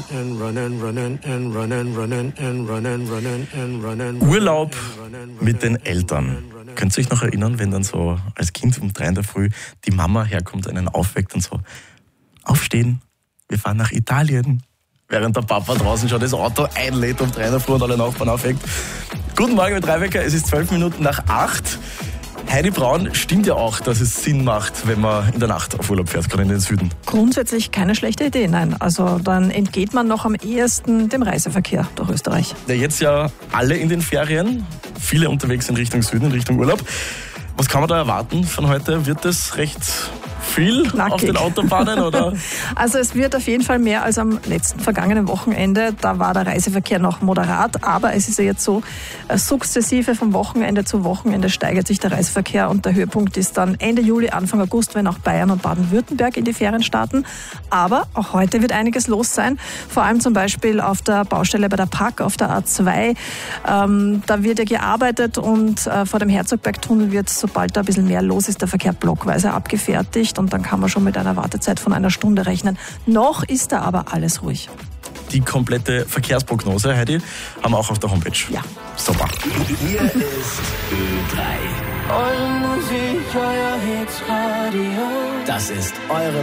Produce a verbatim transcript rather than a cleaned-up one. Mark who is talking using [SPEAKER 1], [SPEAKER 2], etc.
[SPEAKER 1] Urlaub mit den Eltern. Könnt ihr euch noch erinnern, wenn dann so als Kind um drei in der Früh die Mama herkommt, einen aufweckt und so: Aufstehen, wir fahren nach Italien. Während der Papa draußen schon das Auto einlädt um drei in der Früh und alle Nachbarn aufweckt. Guten Morgen mit Drei-Wecker, es ist zwölf Minuten nach acht. Heidi Braun, stimmt ja auch, dass es Sinn macht, wenn man in der Nacht auf Urlaub fährt, gerade in den Süden?
[SPEAKER 2] Grundsätzlich keine schlechte Idee, nein. Also dann entgeht man noch am ehesten dem Reiseverkehr durch Österreich.
[SPEAKER 1] Ja, jetzt ja alle in den Ferien, viele unterwegs in Richtung Süden, in Richtung Urlaub. Was kann man da erwarten von heute? Wird das recht viel
[SPEAKER 2] Knackig
[SPEAKER 1] auf den Autobahnen, oder?
[SPEAKER 2] Also es wird auf jeden Fall mehr als am letzten vergangenen Wochenende. Da war der Reiseverkehr noch moderat, aber es ist ja jetzt so, sukzessive vom Wochenende zu Wochenende steigert sich der Reiseverkehr und der Höhepunkt ist dann Ende Juli, Anfang August, wenn auch Bayern und Baden-Württemberg in die Ferien starten. Aber auch heute wird einiges los sein, vor allem zum Beispiel auf der Baustelle bei der P A K auf der A zwei. Ähm, da wird ja gearbeitet und äh, vor dem Herzogbergtunnel wird, sobald da ein bisschen mehr los ist, der Verkehr blockweise abgefertigt. Und dann kann man schon mit einer Wartezeit von einer Stunde rechnen. Noch ist da aber alles ruhig.
[SPEAKER 1] Die komplette Verkehrsprognose, Heidi, haben wir auch auf der Homepage.
[SPEAKER 2] Ja.
[SPEAKER 1] Super.
[SPEAKER 3] Hier ist Ö drei. Eure Musik, euer Hitsradio. Das ist eure